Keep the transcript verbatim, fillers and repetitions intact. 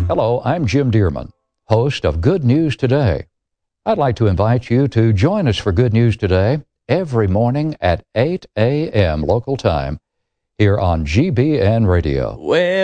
Hello, I'm Jim Dearman, host of Good News Today. I'd like to invite you to join us for Good News Today every morning at eight a.m. local time here on G B N Radio. Well,